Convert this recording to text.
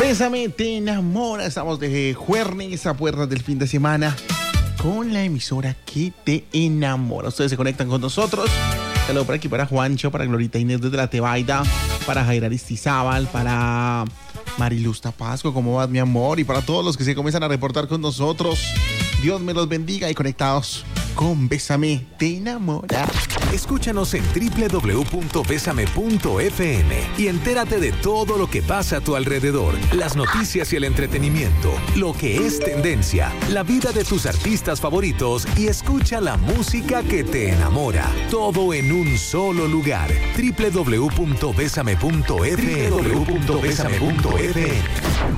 Bésame, te enamora. Estamos de jueves a puertas del fin de semana con la emisora que te enamora. Ustedes se conectan con nosotros. Saludos por aquí para Juancho, para Glorita Inés desde la Tebaida, para Jair Aristizábal, para Mariluz Tapasco, ¿cómo vas, mi amor? Y para todos los que se comienzan a reportar con nosotros. Dios me los bendiga y conectados con Bésame, te enamora. Escúchanos en www.besame.fm y entérate de todo lo que pasa a tu alrededor, las noticias y el entretenimiento, lo que es tendencia, la vida de tus artistas favoritos y escucha la música que te enamora. Todo en un solo lugar. www.besame.fm.